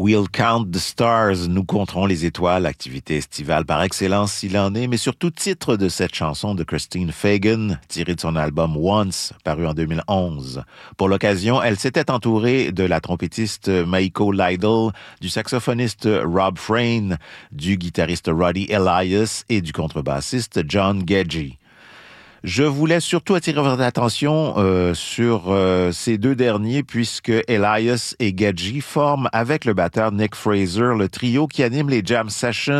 We'll count the stars, nous compterons les étoiles, activité estivale par excellence s'il en est, mais surtout titre de cette chanson de Christine Fagan, tirée de son album Once, paru en 2011. Pour l'occasion, elle s'était entourée de la trompettiste Maiko Lidle, du saxophoniste Rob Frayne, du guitariste Roddy Elias et du contrebassiste John Gedgie. Je voulais surtout attirer votre attention sur ces deux derniers puisque Elias et Gedgie forment avec le batteur Nick Fraser le trio qui anime les jam sessions